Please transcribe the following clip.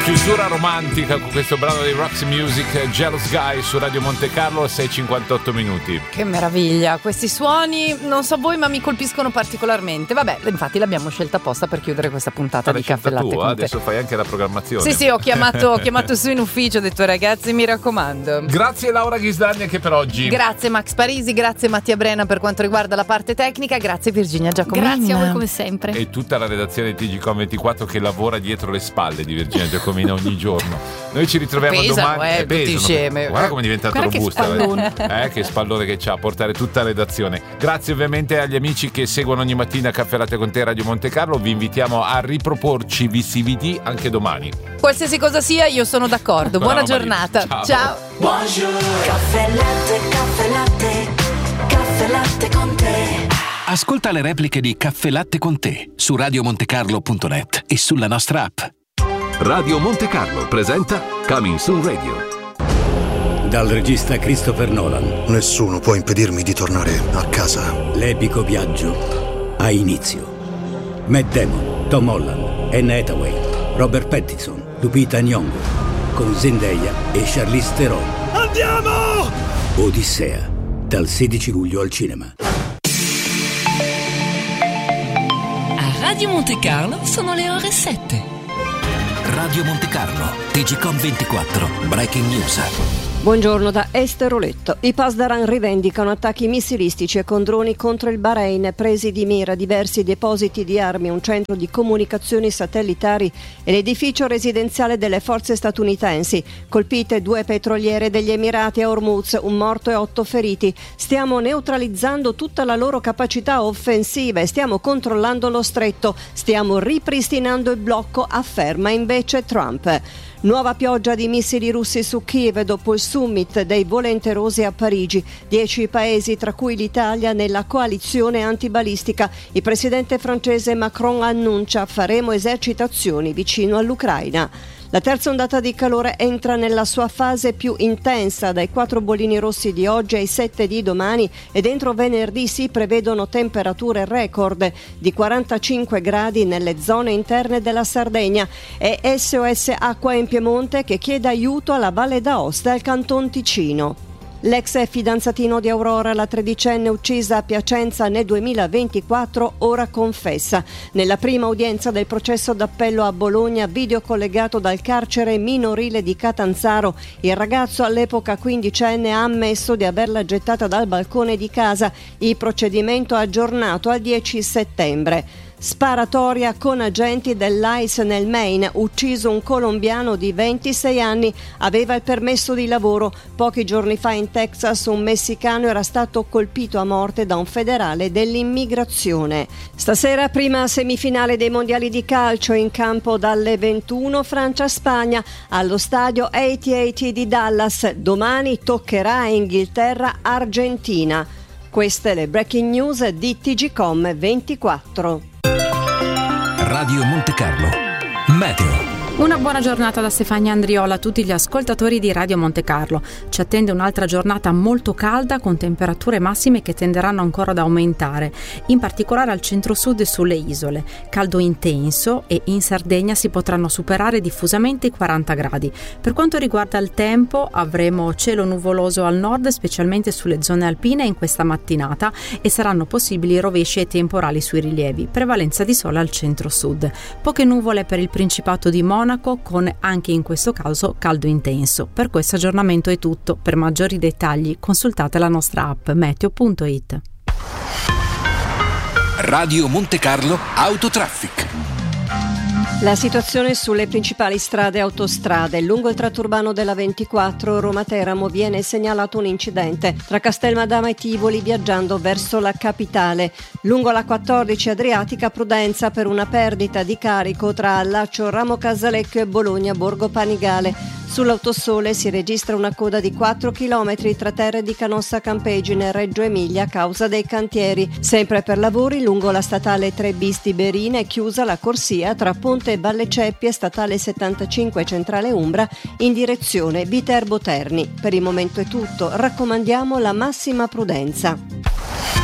Chiusura romantica con questo brano di Roxy Music, Jealous Guy su Radio Monte Carlo a 6:58 minuti. Che meraviglia, questi suoni, non so voi ma mi colpiscono particolarmente. Vabbè, infatti l'abbiamo scelta apposta per chiudere questa puntata di Caffè Latte con Te. Adesso fai anche la programmazione. Sì, ho chiamato su in ufficio, ho detto ragazzi mi raccomando. Grazie Laura Ghisdani anche per oggi. Grazie Max Parisi, grazie Mattia Brena per quanto riguarda la parte tecnica, grazie Virginia Giacomini. Grazie a voi come sempre. E tutta la redazione di TGCOM24 che lavora dietro le spalle di Virginia Giacomini ogni giorno. Noi ci ritroviamo domani. Tutti insieme. Guarda come è diventato robusta. Che spallone che c'ha a portare tutta la redazione. Grazie ovviamente agli amici che seguono ogni mattina Caffè Latte con Te Radio Monte Carlo. Vi invitiamo a riproporci VCVD anche domani. Qualsiasi cosa sia, io sono d'accordo. Buona giornata. Ciao. Buongiorno. Caffè Latte con Te. Ascolta le repliche di Caffè Latte con Te su radiomontecarlo.net e sulla nostra app. Radio Monte Carlo presenta Coming Soon Radio. Dal regista Christopher Nolan. Nessuno può impedirmi di tornare a casa. L'epico viaggio ha inizio. Matt Damon, Tom Holland, Anne Hathaway, Robert Pattinson, Lupita Nyong'o, con Zendaya e Charlize Theron. Andiamo! Odissea, dal 16 luglio al cinema. A Radio Monte Carlo sono le ore 7. Radio Monte Carlo, TGCOM24, Breaking News. Buongiorno da Esther Oletto. I Pasdaran rivendicano attacchi missilistici e con droni contro il Bahrain, presi di mira diversi depositi di armi, un centro di comunicazioni satellitari e l'edificio residenziale delle forze statunitensi. Colpite 2 petroliere degli Emirati a Hormuz, un morto e 8 feriti. Stiamo neutralizzando tutta la loro capacità offensiva e stiamo controllando lo stretto. Stiamo ripristinando il blocco, afferma invece Trump. Nuova pioggia di missili russi su Kiev dopo il summit dei volenterosi a Parigi. 10 paesi, tra cui l'Italia, nella coalizione antibalistica. Il presidente francese Macron annuncia: faremo esercitazioni vicino all'Ucraina. La terza ondata di calore entra nella sua fase più intensa, dai 4 bollini rossi di oggi ai 7 di domani, e dentro venerdì si prevedono temperature record di 45 gradi nelle zone interne della Sardegna. E SOS Acqua in Piemonte che chiede aiuto alla Valle d'Aosta e al Canton Ticino. L'ex fidanzatino di Aurora, la 13enne uccisa a Piacenza nel 2024, ora confessa. Nella prima udienza del processo d'appello a Bologna, video collegato dal carcere minorile di Catanzaro, il ragazzo, all'epoca 15enne, ha ammesso di averla gettata dal balcone di casa. Il procedimento aggiornato al 10 settembre. Sparatoria con agenti dell'ICE nel Maine, ucciso un colombiano di 26 anni, aveva il permesso di lavoro. Pochi giorni fa in Texas un messicano era stato colpito a morte da un federale dell'immigrazione. Stasera prima semifinale dei mondiali di calcio, in campo dalle 21 Francia-Spagna allo stadio AT&T di Dallas. Domani toccherà a Inghilterra-Argentina. Queste le breaking news di TGCOM24. Radio Monte Carlo, Meteo. Una buona giornata da Stefania Andriola a tutti gli ascoltatori di Radio Monte Carlo. Ci attende un'altra giornata molto calda con temperature massime che tenderanno ancora ad aumentare, in particolare al centro-sud e sulle isole. Caldo intenso e in Sardegna si potranno superare diffusamente i 40 gradi. Per quanto riguarda il tempo, avremo cielo nuvoloso al nord, specialmente sulle zone alpine in questa mattinata, e saranno possibili rovesci e temporali sui rilievi, prevalenza di sole al centro-sud. Poche nuvole per il Principato di Monaco, con anche in questo caso caldo intenso. Per questo aggiornamento è tutto. Per maggiori dettagli consultate la nostra app meteo.it. Radio Monte Carlo Autotraffic. La situazione sulle principali strade e autostrade. Lungo il tratto urbano della 24 Roma-Teramo viene segnalato un incidente tra Castelmadama e Tivoli viaggiando verso la capitale. Lungo la 14 Adriatica prudenza per una perdita di carico tra Allaccio Ramo Casalecchio e Bologna Borgo Panigale. Sull'Autosole si registra una coda di 4 km tra Terre di Canossa Campegine e Reggio Emilia a causa dei cantieri. Sempre per lavori lungo la statale 3 bis Tiberina è chiusa la corsia tra Ponte e Valle Ceppi e statale 75 Centrale Umbra in direzione Viterbo Terni. Per il momento è tutto, raccomandiamo la massima prudenza.